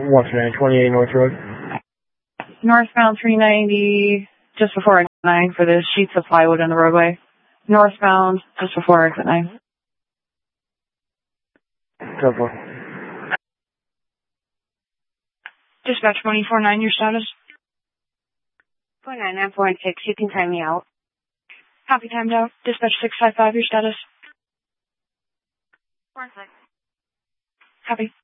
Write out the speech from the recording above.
2928 North Road. Northbound 390, just before exit 9 for the sheets of plywood in the roadway. Northbound, just before exit 9. Careful. Dispatch 149, your status? 49946, you can time me out. Copy, timed out. Dispatch 655, your status? 46. Copy.